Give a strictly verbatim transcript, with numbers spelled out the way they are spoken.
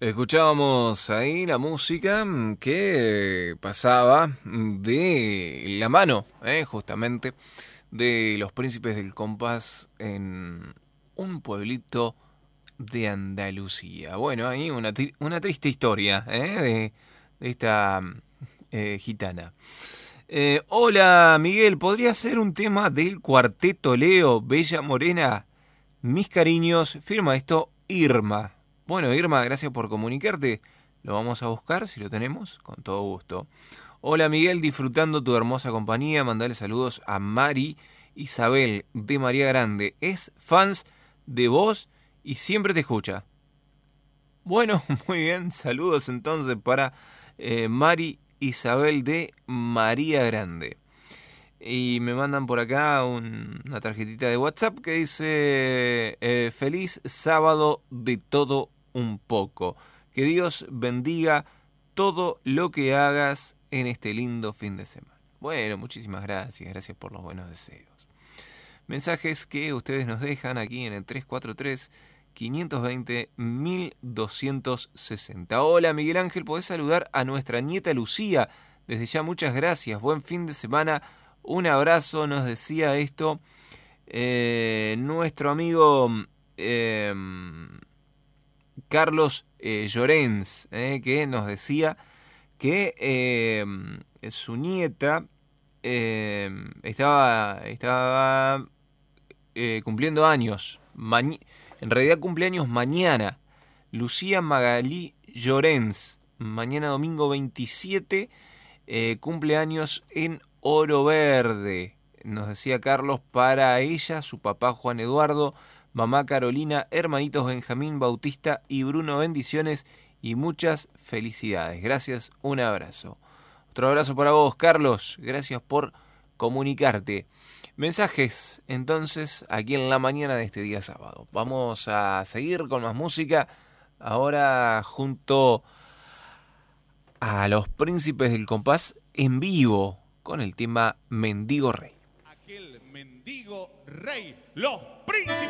Escuchábamos ahí la música que pasaba de la mano, eh, justamente, de los Príncipes del Compás en un pueblito de Andalucía. Bueno, ahí una, tri- una triste historia eh, de, de esta eh, gitana. Eh, hola Miguel, ¿podría ser un tema del cuarteto Leo, Bella Morena? Mis cariños, firma esto Irma. Bueno, Irma, gracias por comunicarte. Lo vamos a buscar, si lo tenemos, con todo gusto. Hola Miguel, disfrutando tu hermosa compañía. Mandale saludos a Mari Isabel de María Grande. Es fans de vos y siempre te escucha. Bueno, muy bien. Saludos entonces para eh, Mari Isabel de María Grande. Y me mandan por acá un- una tarjetita de WhatsApp que dice eh, feliz sábado de todo un poco. Que Dios bendiga todo lo que hagas en este lindo fin de semana. Bueno, muchísimas gracias, gracias por los buenos deseos. Mensajes que ustedes nos dejan aquí en el tres cuatro tres, cinco dos cero, uno dos seis cero. Hola Miguel Ángel, podés saludar a nuestra nieta Lucía. Desde ya muchas gracias, buen fin de semana. Un abrazo, nos decía esto eh, nuestro amigo eh, Carlos eh, Llorens, eh, que nos decía que eh, su nieta eh, estaba, estaba eh, cumpliendo años. Mañi- en realidad cumpleaños mañana. Lucía Magalí Llorens. Mañana domingo veintisiete. Eh, cumpleaños en Oro Verde. Nos decía Carlos, para ella, su papá Juan Eduardo, mamá Carolina, hermanitos Benjamín, Bautista y Bruno, bendiciones y muchas felicidades. Gracias, un abrazo. Otro abrazo para vos, Carlos. Gracias por comunicarte. Mensajes, entonces, aquí en la mañana de este día sábado. Vamos a seguir con más música. Ahora junto a los Príncipes del Compás en vivo con el tema Mendigo Rey. Aquel mendigo rey, los príncipes.